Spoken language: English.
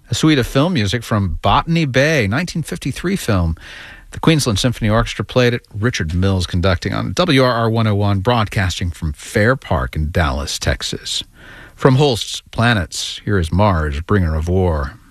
A suite of film music from Botany Bay, 1953 film. The Queensland Symphony Orchestra played it. Richard Mills conducting on WRR 101, broadcasting from Fair Park in Dallas, Texas. From Holst's Planets, here is Mars, Bringer of War.